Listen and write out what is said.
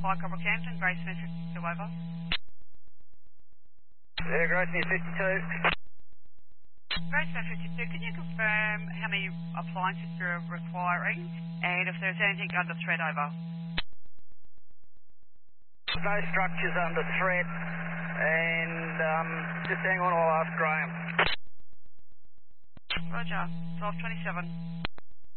Flight Corporal Campton, Grace Smith 52 over. Yeah, Grace Smith 52. Grace Smith 52, can you confirm how many appliances you're requiring and if there's anything under threat over? No structures under threat and just hang on, I'll ask Graham. Roger, 1227.